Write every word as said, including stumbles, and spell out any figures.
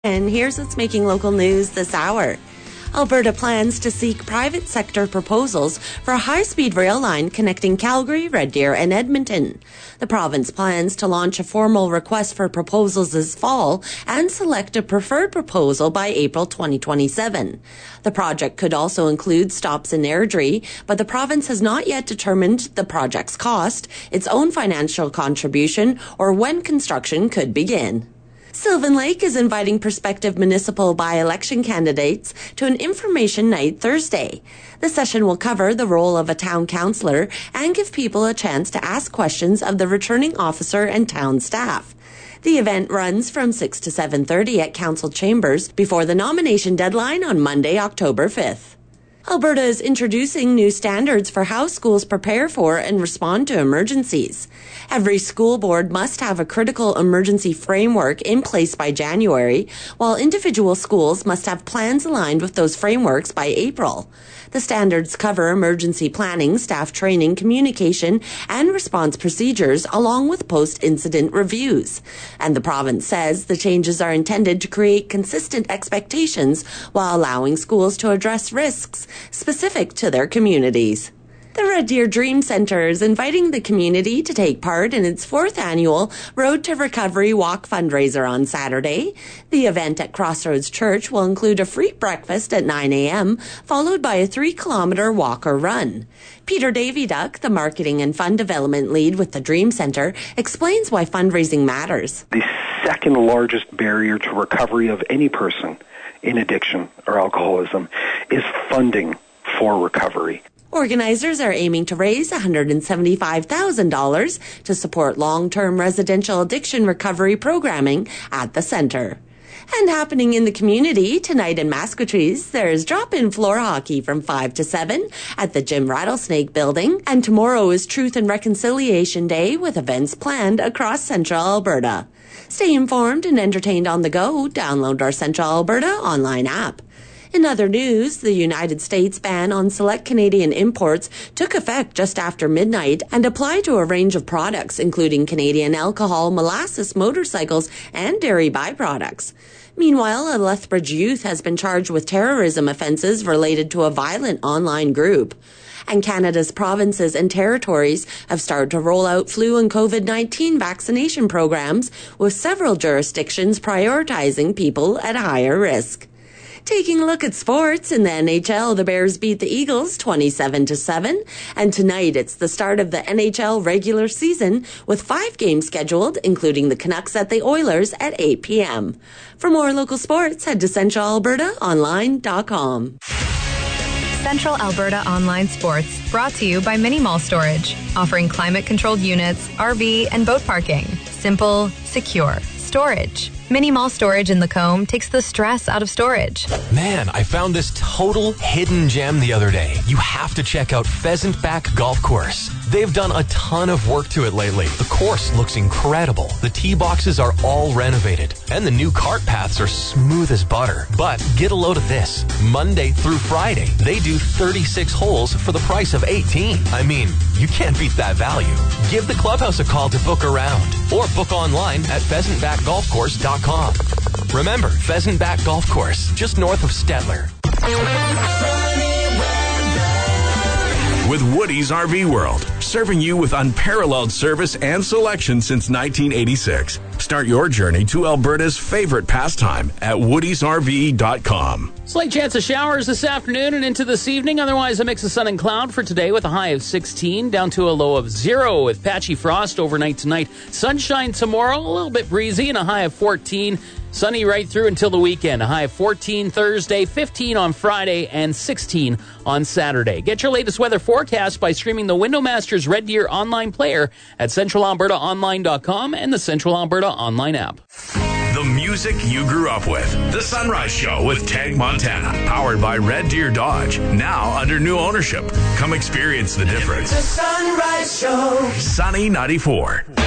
And here's what's making local news this hour. Alberta plans to seek private sector proposals for a high-speed rail line connecting Calgary, Red Deer, and Edmonton. The province plans to launch a formal request for proposals this fall and select a preferred proposal by April twenty twenty-seven. The project could also include stops in Airdrie, but the province has not yet determined the project's cost, its own financial contribution, or when construction could begin. Sylvan Lake is inviting prospective municipal by-election candidates to an information night Thursday. The session will cover the role of a town councillor and give people a chance to ask questions of the returning officer and town staff. The event runs from six to seven thirty at council chambers before the nomination deadline on Monday, October fifth. Alberta is introducing new standards for how schools prepare for and respond to emergencies. Every school board must have a critical emergency framework in place by January, while individual schools must have plans aligned with those frameworks by April. The standards cover emergency planning, staff training, communication, and response procedures, along with post-incident reviews. And the province says the changes are intended to create consistent expectations while allowing schools to address risks specific to their communities. The Red Deer Dream Centre is inviting the community to take part in its fourth annual Road to Recovery Walk fundraiser on Saturday. The event at Crossroads Church will include a free breakfast at nine a.m., followed by a three-kilometre walk or run. Peter Daviduck, the marketing and fund development lead with the Dream Centre, explains why fundraising matters. The second largest barrier to recovery of any person in addiction or alcoholism is funding for recovery. Organizers are aiming to raise one hundred seventy-five thousand dollars to support long-term residential addiction recovery programming at the centre. And happening in the community tonight in Maskwacis, there's drop-in floor hockey from five to seven at the Jim Rattlesnake building, and tomorrow is Truth and Reconciliation Day with events planned across Central Alberta. Stay informed and entertained on the go. Download our Central Alberta online app. In other news, the United States ban on select Canadian imports took effect just after midnight and applied to a range of products, including Canadian alcohol, molasses, motorcycles, and dairy byproducts. Meanwhile, a Lethbridge youth has been charged with terrorism offences related to a violent online group. And Canada's provinces and territories have started to roll out flu and covid nineteen vaccination programs, with several jurisdictions prioritizing people at higher risk. Taking a look at sports, in the N H L, the Bears beat the Eagles twenty-seven to seven, and tonight it's the start of the N H L regular season with five games scheduled, including the Canucks at the Oilers at eight p.m. For more local sports, head to central alberta online dot com. Central Alberta Online Sports, brought to you by Mini Mall Storage, offering climate-controlled units, R V, and boat parking. Simple, secure storage. Mini Mall Storage in Lacombe takes the stress out of storage. Man, I found this total hidden gem the other day. You have to check out Pheasant Back Golf Course. They've done a ton of work to it lately. The course looks incredible. The tee boxes are all renovated, and the new cart paths are smooth as butter. But get a load of this. Monday through Friday, they do thirty-six holes for the price of eighteen. I mean, you can't beat that value. Give the clubhouse a call to book around, or book online at pheasant back golf course dot com. Remember, Pheasant Back Golf Course, just north of Stettler. With Woody's R V World, serving you with unparalleled service and selection since nineteen eighty-six. Start your journey to Alberta's favorite pastime at woodies r v dot com. Slight chance of showers this afternoon and into this evening. Otherwise, a mix of sun and cloud for today with a high of sixteen down to a low of zero with patchy frost overnight tonight. Sunshine tomorrow, a little bit breezy, and a high of fourteen. Sunny right through until the weekend. A high of fourteen Thursday, fifteen on Friday, and sixteen on Saturday. Get your latest weather forecast by streaming the WindowMasters Red Deer online player at central alberta online dot com and the Central Alberta online app. The music you grew up with. The Sunrise Show with Tag Montana. Powered by Red Deer Dodge. Now under new ownership. Come experience the difference. The Sunrise Show. Sunny ninety-four.